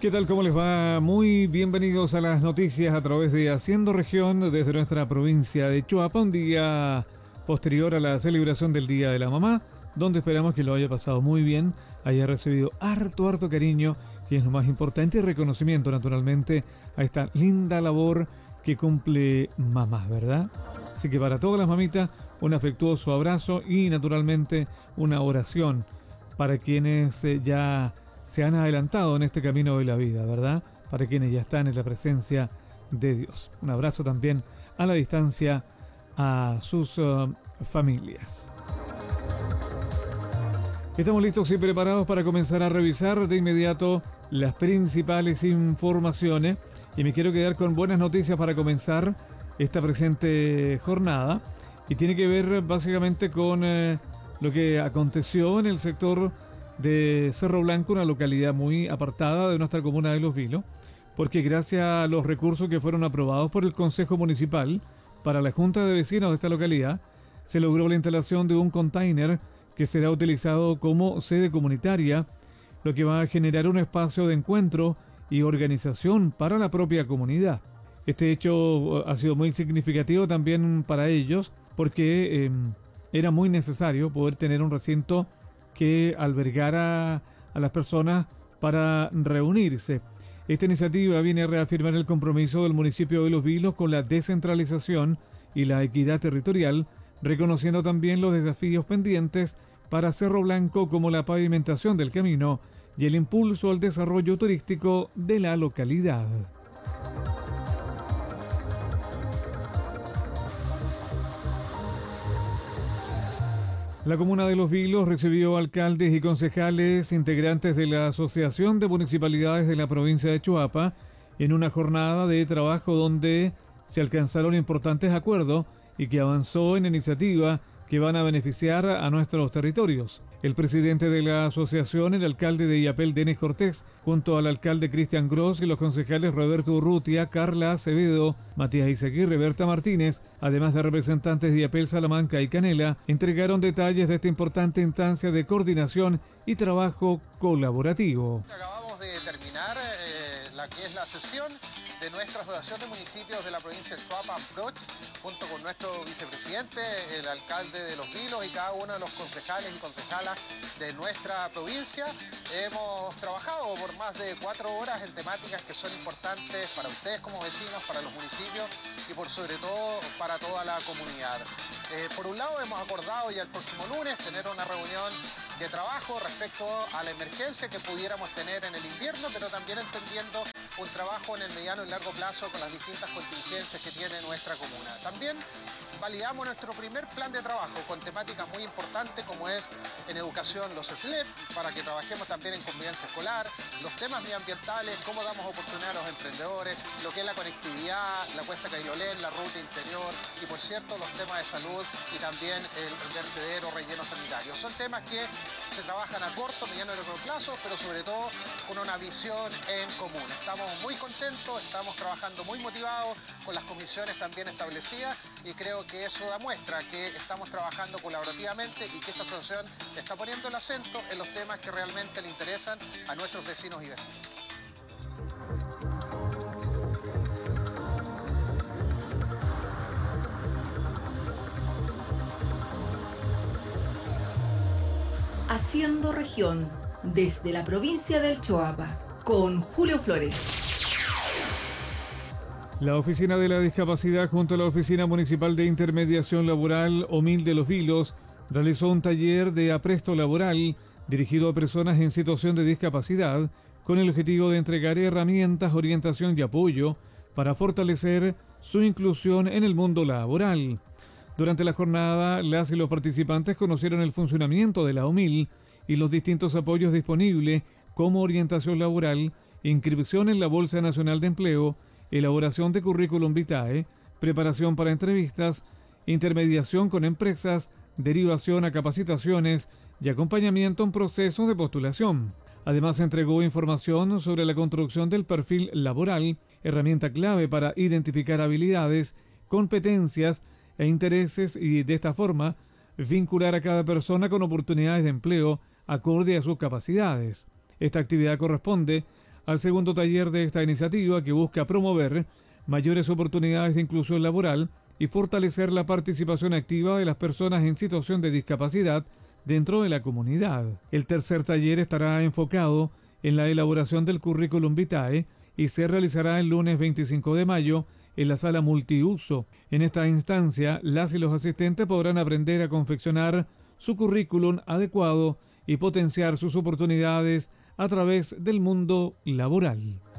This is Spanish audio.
¿Qué tal? ¿Cómo les va? Muy bienvenidos a las noticias a través de Haciendo Región desde nuestra provincia de Choapa, un día posterior a la celebración del Día de la Mamá, donde esperamos que lo haya pasado muy bien, haya recibido harto cariño, que es lo más importante, y reconocimiento naturalmente a esta linda labor que cumple mamá, ¿verdad? Así que para todas las mamitas, un afectuoso abrazo y naturalmente una oración para quienes ya se han adelantado en este camino de la vida, ¿verdad? Para quienes ya están en la presencia de Dios. Un abrazo también a la distancia a sus familias. Estamos listos y preparados para comenzar a revisar de inmediato las principales informaciones y me quiero quedar con buenas noticias para comenzar esta presente jornada y tiene que ver básicamente con lo que aconteció en el sector de Cerro Blanco, una localidad muy apartada de nuestra comuna de Los Vilos, porque gracias a los recursos que fueron aprobados por el Consejo Municipal para la Junta de Vecinos de esta localidad, se logró la instalación de un container que será utilizado como sede comunitaria, lo que va a generar un espacio de encuentro y organización para la propia comunidad. Este hecho ha sido muy significativo también para ellos, porque era muy necesario poder tener un recinto que albergara a las personas para reunirse. Esta iniciativa viene a reafirmar el compromiso del municipio de Los Vilos con la descentralización y la equidad territorial, reconociendo también los desafíos pendientes para Cerro Blanco como la pavimentación del camino y el impulso al desarrollo turístico de la localidad. La comuna de Los Vilos recibió alcaldes y concejales integrantes de la Asociación de Municipalidades de la provincia de Choapa en una jornada de trabajo donde se alcanzaron importantes acuerdos y que avanzó en iniciativa que van a beneficiar a nuestros territorios. El presidente de la asociación, el alcalde de Illapel, Denis Cortés, junto al alcalde Cristian Gross y los concejales Roberto Urrutia, Carla Acevedo, Matías Izaguirre, Berta Martínez, además de representantes de Illapel, Salamanca y Canela, entregaron detalles de esta importante instancia de coordinación y trabajo colaborativo. Acabamos de terminar la que es la sesión de nuestra Asociación de Municipios de la provincia de Choapa, AMPROCH, junto con nuestro vicepresidente, el alcalde de Los Vilos y cada uno de los concejales y concejalas de nuestra provincia. Hemos trabajado por más de 4 horas en temáticas que son importantes para ustedes como vecinos, para los municipios y por sobre todo para toda la comunidad. Por un lado hemos acordado ya el próximo lunes tener una reunión de trabajo respecto a la emergencia que pudiéramos tener en el invierno, pero también entendiendo un trabajo en el mediano y largo plazo con las distintas contingencias que tiene nuestra comuna. También validamos nuestro primer plan de trabajo con temáticas muy importantes como es en educación los SLEP, para que trabajemos también en convivencia escolar, los temas medioambientales, cómo damos oportunidad a los emprendedores, lo que es la conectividad, la cuesta Cailolén, la ruta interior y por cierto los temas de salud y también el vertedero relleno sanitario. Son temas que se trabajan a corto, mediano y largo plazo, pero sobre todo con una visión en común. Estamos muy contentos, estamos trabajando muy motivados con las comisiones también establecidas y creo que eso demuestra que estamos trabajando colaborativamente y que esta asociación está poniendo el acento en los temas que realmente le interesan a nuestros vecinos y vecinas. Haciendo Región desde la provincia del Choapa con Julio Flores. La Oficina de la Discapacidad junto a la Oficina Municipal de Intermediación Laboral OMIL de Los Vilos realizó un taller de apresto laboral dirigido a personas en situación de discapacidad con el objetivo de entregar herramientas, orientación y apoyo para fortalecer su inclusión en el mundo laboral. Durante la jornada, las y los participantes conocieron el funcionamiento de la OMIL y los distintos apoyos disponibles como orientación laboral, inscripción en la Bolsa Nacional de Empleo, elaboración de currículum vitae, preparación para entrevistas, intermediación con empresas, derivación a capacitaciones y acompañamiento en procesos de postulación. Además, entregó información sobre la construcción del perfil laboral, herramienta clave para identificar habilidades, competencias e intereses y de esta forma vincular a cada persona con oportunidades de empleo acorde a sus capacidades. Esta actividad corresponde al segundo taller de esta iniciativa que busca promover mayores oportunidades de inclusión laboral y fortalecer la participación activa de las personas en situación de discapacidad dentro de la comunidad. El tercer taller estará enfocado en la elaboración del currículum vitae y se realizará el lunes 25 de mayo en la sala multiuso. En esta instancia, las y los asistentes podrán aprender a confeccionar su currículum adecuado y potenciar sus oportunidades a través del mundo laboral.